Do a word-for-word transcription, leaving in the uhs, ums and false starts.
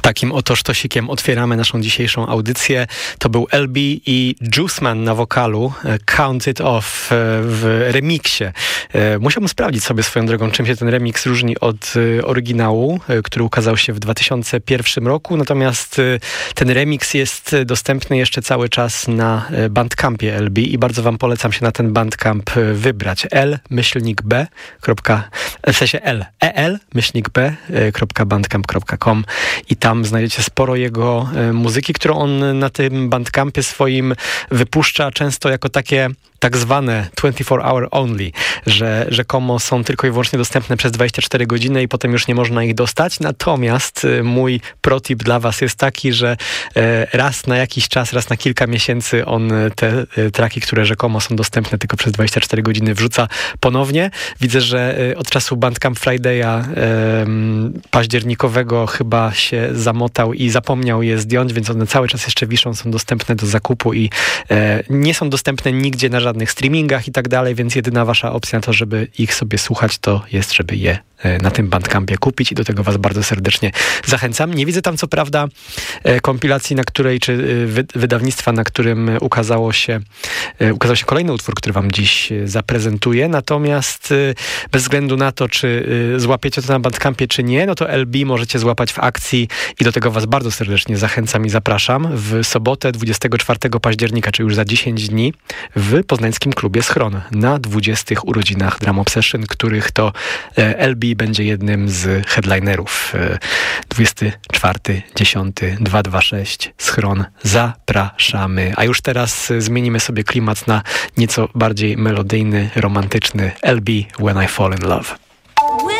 Takim oto sztosikiem otwieramy naszą dzisiejszą audycję. To był L B i Juiceman na wokalu, Count It Off w remiksie. Musiałbym sprawdzić sobie swoją drogą, czym się ten remix różni od oryginału, który ukazał się w dwa tysiące pierwszym roku. Natomiast ten remix jest dostępny jeszcze cały czas na Bandcampie L B i bardzo wam polecam się na ten Bandcamp wybrać. L myślnik B. W sensie L. el myślnik B kropka bandcamp kropka com i tam znajdziecie sporo jego e, muzyki, którą on na tym Bandcampie swoim wypuszcza często jako takie tak zwane dwadzieścia cztery hour only, że rzekomo są tylko i wyłącznie dostępne przez dwadzieścia cztery godziny i potem już nie można ich dostać. Natomiast e, mój protip dla was jest taki, że e, raz na jakiś czas, raz na kilka miesięcy on te e, traki, które rzekomo są dostępne tylko przez dwadzieścia cztery godziny, wrzuca ponownie. Widzę, że e, od czasu Bandcamp Friday'a e, październikowego chyba się zamotał i zapomniał je zdjąć, więc one cały czas jeszcze wiszą, są dostępne do zakupu i e, nie są dostępne nigdzie na żadnych streamingach i tak dalej, więc jedyna wasza opcja na to, żeby ich sobie słuchać, to jest, żeby je e, na tym Bandcampie kupić i do tego was bardzo serdecznie zachęcam. Nie widzę tam co prawda e, kompilacji, na której, czy e, wy, wydawnictwa, na którym ukazało się, e, ukazał się kolejny utwór, który wam dziś e, zaprezentuję, natomiast e, bez względu na to, czy e, złapiecie to na Bandcampie, czy nie, no to L B możecie złapać w akcji i do tego was bardzo serdecznie zachęcam i zapraszam w sobotę dwudziestego czwartego października, czyli już za dziesięć dni w poznańskim klubie Schron na dwudziestych urodzinach Drum Obsession, których to L B będzie jednym z headlinerów. dwudziestego czwartego dziesiątego dwa tysiące dwudziesty szósty Schron. Zapraszamy. A już teraz zmienimy sobie klimat na nieco bardziej melodyjny, romantyczny L B When I Fall in Love.